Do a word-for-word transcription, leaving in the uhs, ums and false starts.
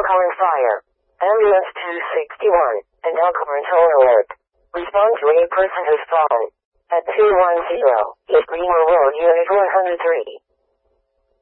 Elkhorn Fire. Ambulance two sixty-one, and Elkhorn Toll Alert. Respond to a person who's fallen. At two one zero, East Greenwell Road, Unit one hundred three.